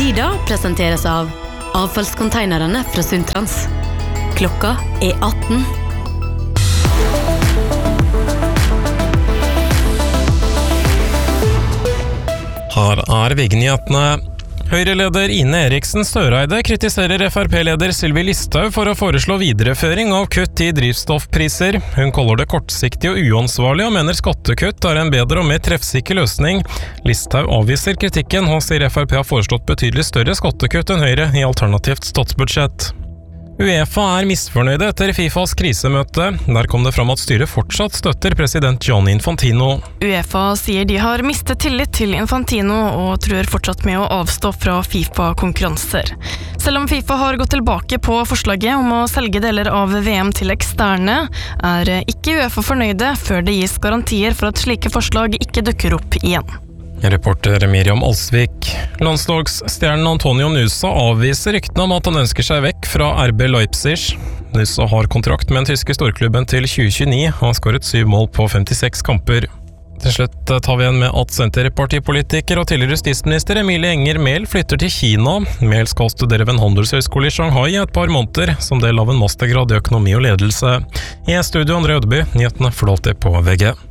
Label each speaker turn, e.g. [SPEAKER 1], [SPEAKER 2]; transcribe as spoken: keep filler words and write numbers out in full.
[SPEAKER 1] Tida presenteres av avfallskonteinerne fra Suntrans. Klokka er atten.
[SPEAKER 2] Her er V G-nyhetene. Høyre-leder Ine Eriksen Søreide kritiserer F R P-leder Sylvi Listhaug for å foreslå videreføring av kutt i drivstoffpriser. Hun kaller det kortsiktig og uansvarlig og mener skattekutt er en bedre og mer treffsikker løsning. Listhaug avviser kritikken og sier F R P har foreslått betydelig større skattekutt enn Høyre i alternativt statsbudsjett. UEFA er misfornøyde etter FIFAs krisemøte. Der kom det fram at styret fortsatt støtter president Gianni Infantino.
[SPEAKER 3] UEFA sier de har mistet tillit til Infantino og truer fortsatt med å avstå fra FIFA-konkurranser. Selv om FIFA har gått tilbake på forslaget om å selge deler av V M til eksterne, er ikke UEFA fornøyde før det gis garantier for at slike forslag ikke dukker opp igjen.
[SPEAKER 2] Reporter Miriam Alsvik. Landslagsstjernen Antonio Nusa avviser ryktene om at han ønsker seg vekk fra R B Leipzig. Nusa har kontrakt med den tyske storklubben til tjue tjueni og har skåret syv mål på femtiseks kamper. Til slutt tar vi igjen med at senterpartipolitiker og tidligere justisminister Emilie Enger Mehl flytter til Kina. Mehl skal studere ved en handelshøyskole i Shanghai i et par måneder, som del av en mastergrad i økonomi og ledelse. I studio André Ødeby, nyhetene får du alltid på V G.